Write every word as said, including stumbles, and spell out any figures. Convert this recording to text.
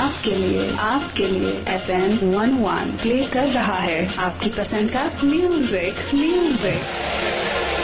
आपके लिए आपके लिए एफ एम वन वन प्ले कर रहा है आपकी पसंद का म्यूजिक म्यूजिक